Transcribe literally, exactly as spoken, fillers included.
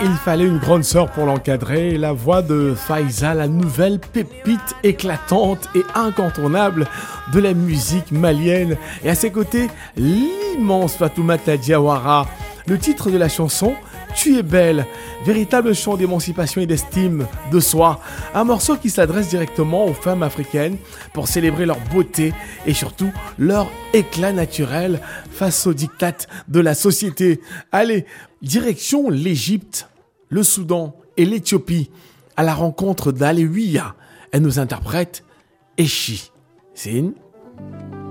Il fallait une grande sœur pour l'encadrer. La voix de Faiza, la nouvelle pépite éclatante et incontournable de la musique malienne. Et à ses côtés, l'immense Fatoumata Diawara. Le titre de la chanson, Tu es belle, véritable chant d'émancipation et d'estime de soi. Un morceau qui s'adresse directement aux femmes africaines pour célébrer leur beauté et surtout leur éclat naturel face aux diktats de la société. Allez, direction l'Égypte, le Soudan et l'Éthiopie à la rencontre d'Alewiya. Elle nous interprète Echi. Zine.